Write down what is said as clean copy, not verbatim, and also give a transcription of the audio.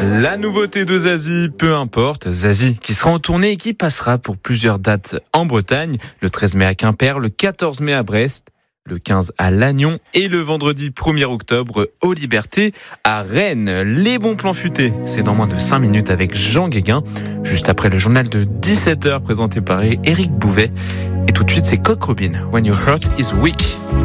La nouveauté de Zazie, peu importe, Zazie qui sera en tournée et qui passera pour plusieurs dates en Bretagne, le 13 mai à Quimper, le 14 mai à Brest, le 15 à Lannion et le vendredi 1er octobre aux Libertés à Rennes. Les bons plans futés, c'est dans moins de 5 minutes avec Jean Guéguin, juste après le journal de 17h présenté par Éric Bouvet. Et tout de suite, c'est Coq Robin, When Your Heart is Weak.